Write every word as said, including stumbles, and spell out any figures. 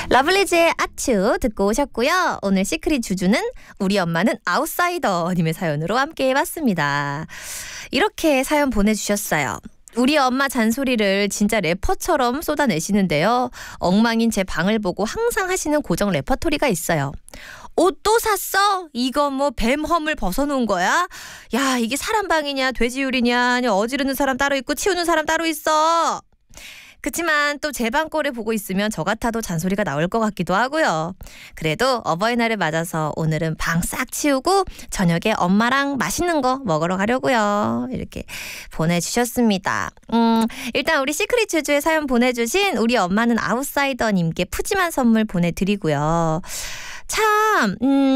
러블리즈의 아츄 듣고 오셨고요. 오늘 시크릿 주주는 우리 엄마는 아웃사이더님의 사연으로 함께 해봤습니다. 이렇게 사연 보내주셨어요. 우리 엄마 잔소리를 진짜 래퍼처럼 쏟아내시는데요. 엉망인 제 방을 보고 항상 하시는 고정 레퍼토리가 있어요. 옷 또 샀어? 이거 뭐 뱀 허물 벗어놓은 거야? 야, 이게 사람 방이냐 돼지우리냐, 아니 어지르는 사람 따로 있고 치우는 사람 따로 있어. 그치만 또 제 방 꼴을 보고 있으면 저 같아도 잔소리가 나올 것 같기도 하고요. 그래도 어버이날을 맞아서 오늘은 방 싹 치우고 저녁에 엄마랑 맛있는 거 먹으러 가려고요. 이렇게 보내주셨습니다. 음, 일단 우리 시크릿 주주의 사연 보내주신 우리 엄마는 아웃사이더님께 푸짐한 선물 보내드리고요. 참 음,